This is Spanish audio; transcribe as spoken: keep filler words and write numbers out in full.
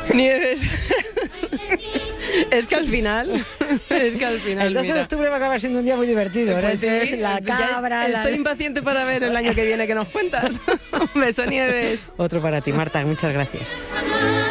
Nieves. Es que al final, es que al final, El doce de mira. octubre va a acabar siendo un día muy divertido. Pues ¿verdad? sí, La ya cabra, la... Estoy impaciente para ver el año que viene que nos cuentas. Un beso, Nieves. Otro para ti, Marta, muchas gracias.